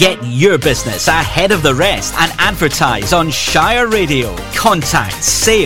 Get your business ahead of the rest and advertise on Shire Radio. Contact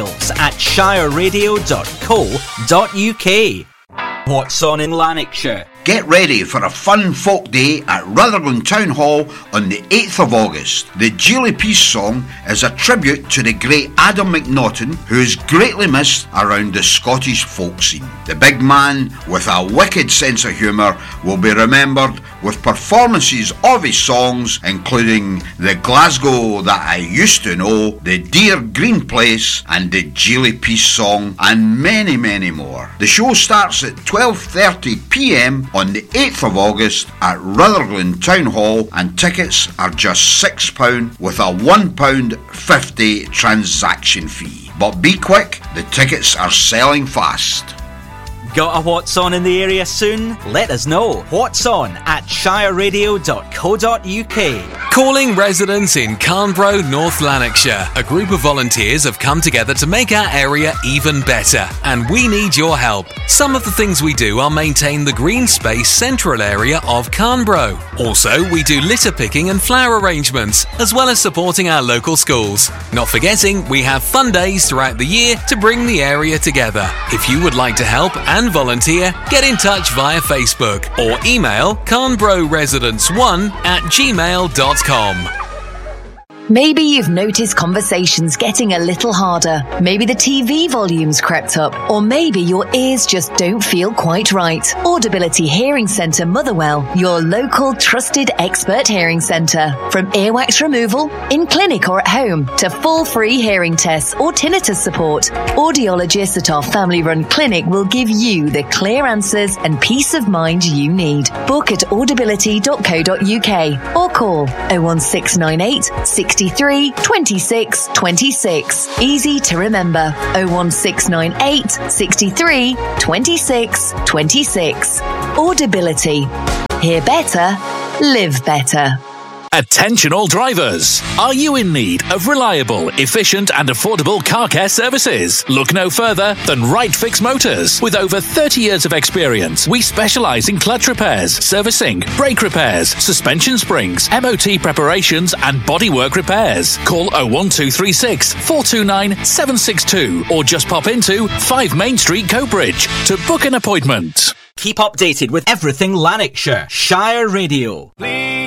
sales@shireradio.co.uk. What's on in Lanarkshire? Get ready for a fun folk day at Rutherglen Town Hall on the 8th of August. The Geely Peace song is a tribute to the great Adam McNaughton, who is greatly missed around the Scottish folk scene. The big man, with a wicked sense of humour, will be remembered with performances of his songs, including The Glasgow That I Used to Know, The Dear Green Place, and the Geely Peace song, and many, many more. The show starts at 12:30pm on the 8th of August at Rutherglen Town Hall, and tickets are just £6 with a £1.50 transaction fee. But be quick, the tickets are selling fast. Got a What's On in the area soon? Let us know. What's On at shireradio.co.uk. Calling residents in Carnbro, North Lanarkshire. A group of volunteers have come together to make our area even better, and we need your help. Some of the things we do are maintain the green space central area of Carnbro. Also, we do litter picking and flower arrangements, as well as supporting our local schools. Not forgetting, we have fun days throughout the year to bring the area together. If you would like to help and volunteer, get in touch via Facebook or email carnbroresidents1@gmail.com. Maybe you've noticed conversations getting a little harder. Maybe the TV volume's crept up. Or maybe your ears just don't feel quite right. Audibility Hearing Centre Motherwell, your local trusted expert hearing centre. From earwax removal, in clinic or at home, to full free hearing tests or tinnitus support, audiologists at our family-run clinic will give you the clear answers and peace of mind you need. Book at audibility.co.uk or call 01698 63 26 26. Easy to remember. 01698 63 26 26. Audibility. Hear better, live better. Attention all drivers! Are you in need of reliable, efficient and affordable car care services? Look no further than Right Fix Motors. With over 30 years of experience, we specialise in clutch repairs, servicing, brake repairs, suspension springs, MOT preparations and bodywork repairs. Call 01236 429 762 or just pop into 5 Main Street, Coatbridge to book an appointment. Keep updated with everything Lanarkshire. Shire Radio.